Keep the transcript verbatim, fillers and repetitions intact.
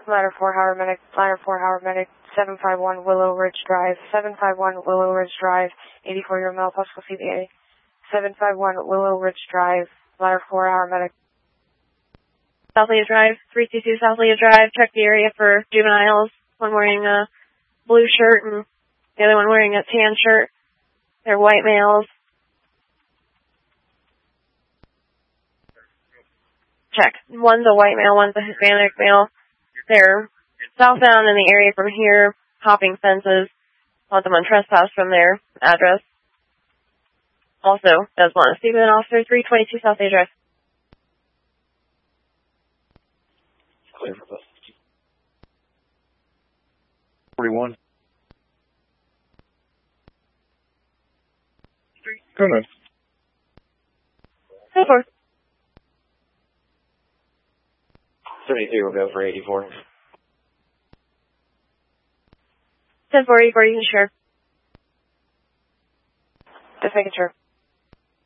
Ladder four, Howard Medic, Ladder four, Howard Medic, seven five one Willow Ridge Drive, seven five one Willow Ridge Drive, eighty-four-year male, possible C V A. seven five one Willow Ridge Drive, Ladder four, Howard Medic. South Leah Drive, three two two South Leah Drive, check the area for juveniles, one wearing a blue shirt and the other one wearing a tan shirt. They're white males. Check. One's a white male, one's a Hispanic male. They're southbound in the area from here, hopping fences. Want them on trespass from their address. Also, does want to speak with an officer, three twenty-two South Leah Drive. Clear for bus. forty-one. Come on. ten four. seventy-three will go for eighty-four. ten four, eighty-four, you can share. Just making sure.